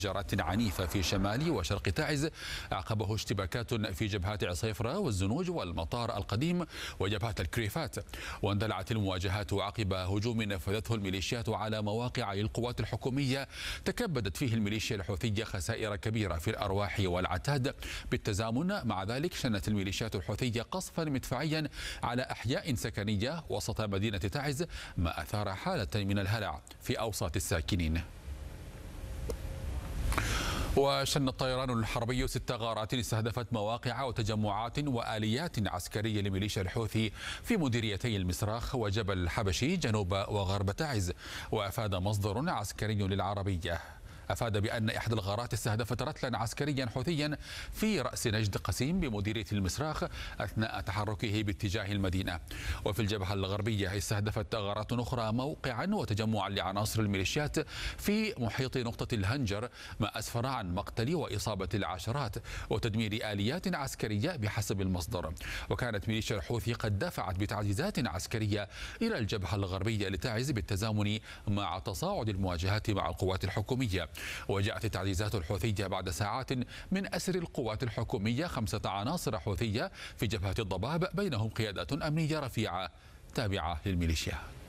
جرات عنيفة في شمال وشرق تعز عقبه اشتباكات في جبهات عصيفرة والزنوج والمطار القديم وجبهة الكريفات. واندلعت المواجهات عقب هجوم نفذته الميليشيات على مواقع للقوات الحكومية تكبدت فيه الميليشيا الحوثية خسائر كبيرة في الأرواح والعتاد. بالتزامن مع ذلك شنت الميليشيات الحوثية قصفا مدفعيا على أحياء سكنية وسط مدينة تعز، ما أثار حالة من الهلع في أوساط الساكنين. وشن الطيران الحربي 6 غارات استهدفت مواقع وتجمعات وآليات عسكرية لميليشيا الحوثي في مديريتي المسراخ وجبل الحبشي جنوب وغرب تعز. وأفاد مصدر عسكري للعربية بأن إحدى الغارات استهدفت رتلا عسكريا حوثيا في رأس نجد قسيم بمديرية المسراخ أثناء تحركه باتجاه المدينة. وفي الجبهة الغربية استهدفت غارات أخرى موقعا وتجمعا لعناصر الميليشيات في محيط نقطة الهنجر، ما أسفر عن مقتل وإصابة العشرات وتدمير آليات عسكرية بحسب المصدر. وكانت ميليشيا الحوثي قد دفعت بتعزيزات عسكرية إلى الجبهة الغربية لتعز بالتزامن مع تصاعد المواجهات مع القوات الحكومية. وجاءت التعزيزات الحوثية بعد ساعات من أسر القوات الحكومية 5 عناصر حوثية في جبهة الضباب، بينهم قيادات أمنية رفيعة تابعة للميليشيا.